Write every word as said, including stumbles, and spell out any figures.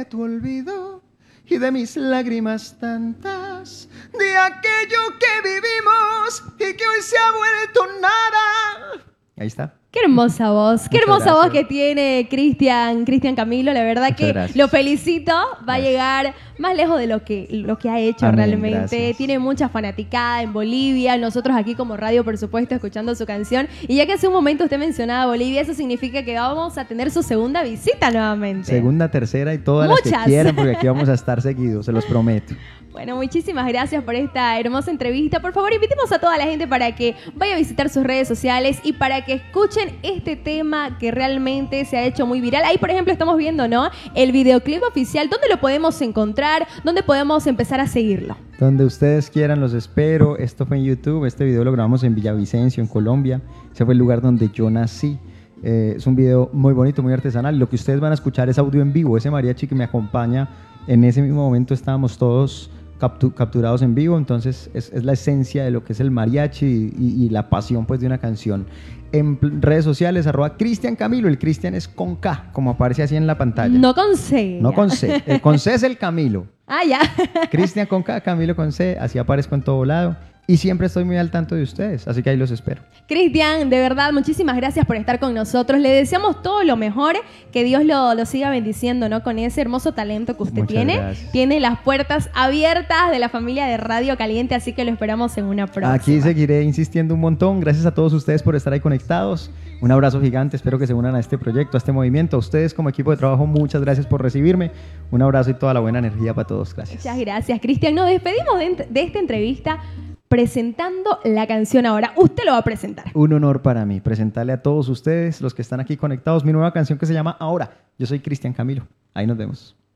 tu olvido y de mis lágrimas tantas, de aquello que vivimos y que hoy se ha vuelto nada. Ahí está. Qué hermosa voz, qué Muchas hermosa gracias. voz que tiene Cristian, Cristian Camilo, la verdad Muchas que gracias. lo felicito, va Gracias. a llegar más lejos de lo que, lo que ha hecho Amén, realmente, gracias. tiene mucha fanaticada en Bolivia, nosotros aquí como radio por supuesto escuchando su canción, y ya que hace un momento usted mencionaba Bolivia, eso significa que vamos a tener su segunda visita nuevamente. Segunda, tercera y todas Muchas. las que quieran, porque aquí vamos a estar seguidos, se los prometo. Bueno, muchísimas gracias por esta hermosa entrevista. Por favor, invitemos a toda la gente para que vaya a visitar sus redes sociales y para que escuchen este tema que realmente se ha hecho muy viral. Ahí, por ejemplo, estamos viendo, ¿no? El videoclip oficial. ¿Dónde lo podemos encontrar? ¿Dónde podemos empezar a seguirlo? Donde ustedes quieran, los espero. Esto fue en YouTube. Este video lo grabamos en Villavicencio, en Colombia. Ese fue el lugar donde yo nací. Eh, es un video muy bonito, muy artesanal. Lo que ustedes van a escuchar es audio en vivo. Ese mariachi que me acompaña, en ese mismo momento estábamos todos captu capturados en vivo. Entonces es, es la esencia de lo que es el mariachi y, y, y la pasión pues de una canción. En redes sociales, arroba Cristian Camilo. El Cristian es con K, como aparece así en la pantalla. No con C. No con C. El con C es el Camilo. Ah, ya. Cristian con K, Camilo con C. Así aparezco en todo lado. Y siempre estoy muy al tanto de ustedes. Así que ahí los espero. Cristian, de verdad, muchísimas gracias por estar con nosotros. Le deseamos todo lo mejor, que Dios lo, lo siga bendiciendo, ¿no? Con ese hermoso talento que usted Muchas tiene. gracias. Tiene las puertas abiertas de la familia de Radio Caliente, así que lo esperamos en una próxima. Aquí seguiré insistiendo un montón. Gracias a todos ustedes por estar ahí conectados. Un abrazo gigante. Espero que se unan a este proyecto, a este movimiento. A ustedes como equipo de trabajo, muchas gracias por recibirme. Un abrazo y toda la buena energía para todos. Gracias. Muchas gracias, Cristian. Nos despedimos de, de esta entrevista presentando la canción ahora. Usted lo va a presentar. Un honor para mí presentarle a todos ustedes, los que están aquí conectados, mi nueva canción que se llama Ahora. Yo soy Cristian Camilo. Ahí nos vemos.